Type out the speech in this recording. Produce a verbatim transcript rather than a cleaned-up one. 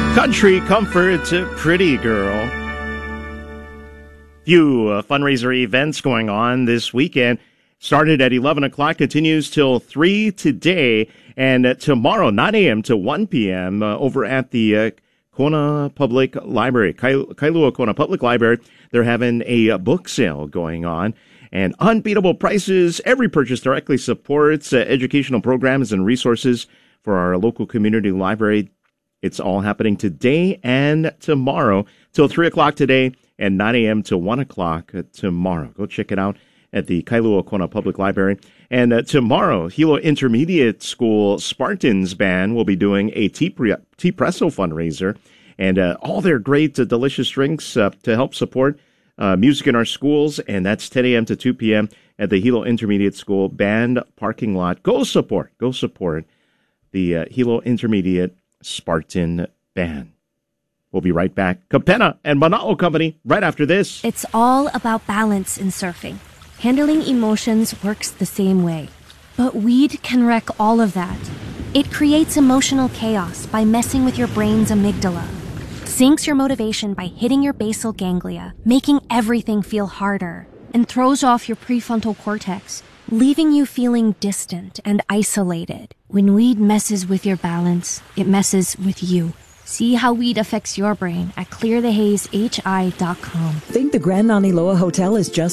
Country Comfort, Pretty Girl. Few uh, fundraiser events going on this weekend. Started at eleven o'clock, continues till three today, and uh, tomorrow, nine a.m. to one p.m. Uh, over at the uh, Kona Public Library, Kai- Kailua Kona Public Library. They're having a uh, book sale going on, and unbeatable prices. Every purchase directly supports uh, educational programs and resources for our local community library. It's all happening today and tomorrow till three o'clock today and nine a.m. to one o'clock tomorrow. Go check it out at the Kailua Kona Public Library. And uh, tomorrow, Hilo Intermediate School Spartans Band will be doing a tea, pre- tea presso fundraiser. And uh, all their great, uh, delicious drinks uh, to help support uh, music in our schools. And that's ten a.m. to two p.m. at the Hilo Intermediate School Band parking lot. Go support, go support the uh, Hilo Intermediate Spartan Band. We'll be right back. Kapena and Mana'o Company right after this. It's all about balance in surfing. Handling emotions works the same way. But weed can wreck all of that. It creates emotional chaos by messing with your brain's amygdala. Sinks your motivation by hitting your basal ganglia, making everything feel harder, and throws off your prefrontal cortex, leaving you feeling distant and isolated. When weed messes with your balance, it messes with you. See how weed affects your brain at clear the haze h i dot com. Think the Grand Naniloa Hotel is just